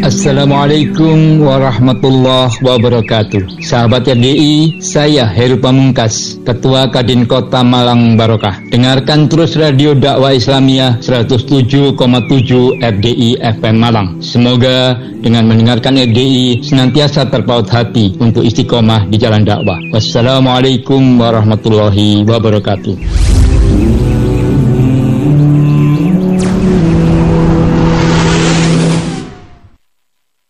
Assalamualaikum warahmatullahi wabarakatuh. Sahabat RDI, saya Heru Pamungkas, Ketua Kadin Kota Malang Barokah. Dengarkan terus Radio Dakwah Islamiyah 107,7 RDI FM Malang. Semoga dengan mendengarkan RDI senantiasa terpaut hati untuk istiqomah di jalan dakwah. Wassalamualaikum warahmatullahi wabarakatuh.